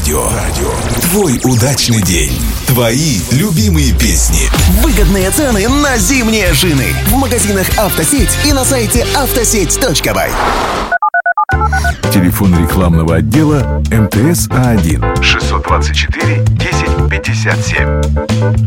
Радио. Твой удачный день. Твои любимые песни. Выгодные цены на зимние шины. В магазинах «Автосеть» и на сайте автосеть.бай. Телефон рекламного отдела МТС А1 624 10 57.